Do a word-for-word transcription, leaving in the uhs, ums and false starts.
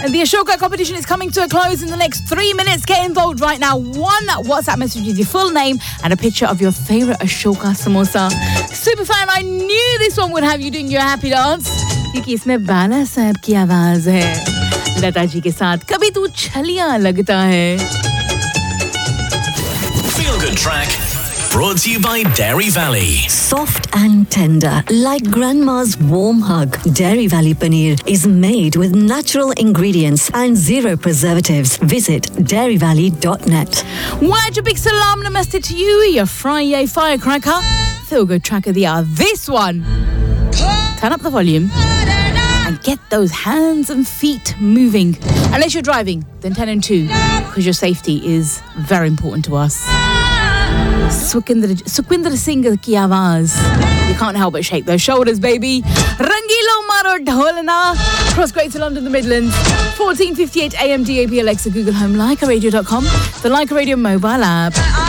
The Ashoka competition is coming to a close in the next three minutes. Get involved right now. One WhatsApp message with your full name and a picture of your favorite Ashoka samosa. Superfan, I knew this one would have you doing your happy dance क्योंकि इसमें बाला साहब की आवाज है लता जी के साथ कभी तू छलियां लगता है. Feel Good Track brought to you by Dairy Valley. Soft and tender, like grandma's warm hug. Dairy Valley paneer is made with natural ingredients and zero preservatives. Visit dairy valley dot net. Wajah big salam namaste to you, your Friday firecracker. Feel Good Track of the hour. This one. Turn up the volume and get those hands and feet moving. Unless you're driving, then ten and two, because your safety is very important to us. Sukhwinder Singh ki awaaz. You can't help but shake those shoulders, baby. Rangilo Maro Dholana. Cross Greater London, the Midlands. fourteen fifty-eight A M D A B Alexa, Google Home, Leica Radio dot com, the Leica Radio mobile app.